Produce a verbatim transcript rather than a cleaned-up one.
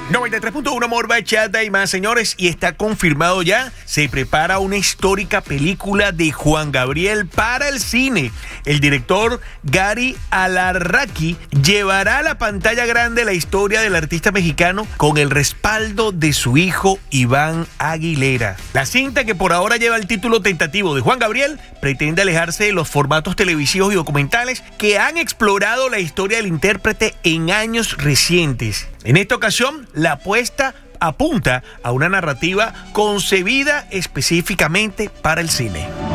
noventa y tres punto uno Morba, Chata y más, señores, y está confirmado ya, se prepara una histórica película de Juan Gabriel para el cine. El director Gary Alarraqui llevará a la pantalla grande la historia del artista mexicano con el respaldo de su hijo Iván Aguilera. La cinta, que por ahora lleva el título tentativo de Juan Gabriel, pretende alejarse de los formatos televisivos y documentales que han explorado la historia del intérprete en años recientes. En esta ocasión, la apuesta apunta a una narrativa concebida específicamente para el cine.